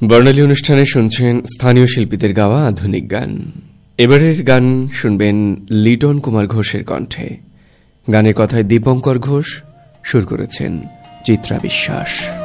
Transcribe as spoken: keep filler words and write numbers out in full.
বর্ণালী অনুষ্ঠানে শুনছেন স্থানীয় শিল্পীদের গাওয়া আধুনিক গান। এবারের গান শুনবেন লিটন কুমার ঘোষের কণ্ঠে। গানের কথায় দীপঙ্কর ঘোষ, সুর করেছেন চিত্রা বিশ্বাস।